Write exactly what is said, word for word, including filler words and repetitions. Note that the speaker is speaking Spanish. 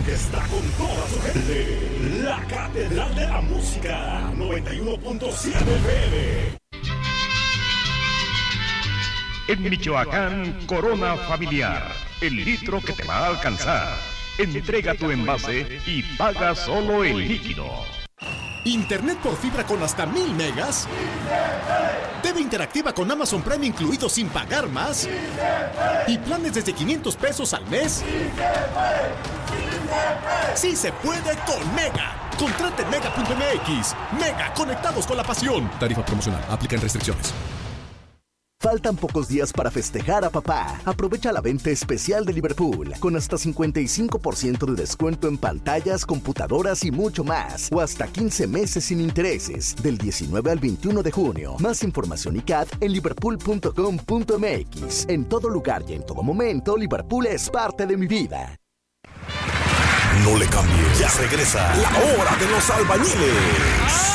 que está con toda su gente. La Catedral de la Música, noventa y uno punto siete F M. En Michoacán, Corona Familiar, el litro que te va a alcanzar. Entrega tu envase y paga solo el líquido. Internet por fibra con hasta mil megas. T V interactiva con Amazon Prime incluido sin pagar más. Y planes desde quinientos pesos al mes. Sí se puede con Mega. Contrate mega punto m x. Mega, conectados con la pasión. Tarifa promocional. Aplican restricciones. Faltan pocos días para festejar a papá. Aprovecha la venta especial de Liverpool con hasta cincuenta y cinco por ciento de descuento en pantallas, computadoras y mucho más. O hasta quince meses sin intereses. Del diecinueve al veintiuno de junio. Más información y C A D en liverpool punto com punto m x. En todo lugar y en todo momento, Liverpool es parte de mi vida. No le cambies. Ya regresa la hora de los albañiles.